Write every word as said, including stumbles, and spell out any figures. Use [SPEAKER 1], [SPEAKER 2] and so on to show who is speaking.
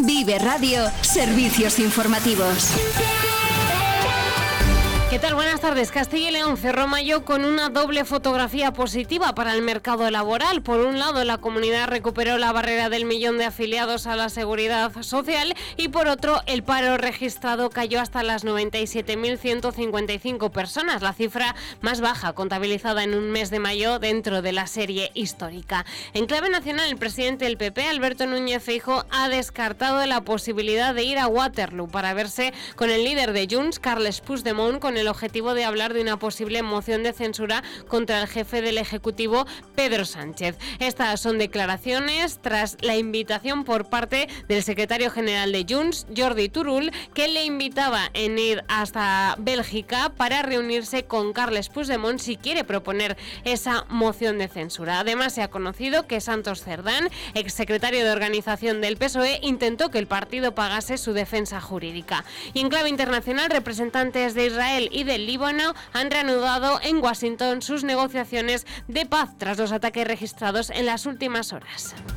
[SPEAKER 1] Vive Radio, servicios informativos.
[SPEAKER 2] ¿Qué tal? Buenas tardes. Castilla y León cerró mayo con una doble fotografía positiva para el mercado laboral. Por un lado, la comunidad recuperó la barrera del millón de afiliados a la Seguridad Social y por otro, el paro registrado cayó hasta las noventa y siete mil ciento cincuenta y cinco personas, la cifra más baja contabilizada en un mes de mayo dentro de la serie histórica. En clave nacional, el presidente del P P, Alberto Núñez Feijóo, ha descartado la posibilidad de ir a Waterloo para verse con el líder de Junts, Carles Puigdemont, con el objetivo de hablar de una posible moción de censura contra el jefe del Ejecutivo, Pedro Sánchez. Estas son declaraciones tras la invitación por parte del secretario general de Junts, Jordi Turull, que le invitaba en ir hasta Bélgica para reunirse con Carles Puigdemont si quiere proponer esa moción de censura. Además, se ha conocido que Santos Cerdán, exsecretario de organización del P S O E, intentó que el partido pagase su defensa jurídica. Y en clave internacional, representantes de Israel y del Líbano han reanudado en Washington sus negociaciones de paz tras los ataques registrados en las últimas horas.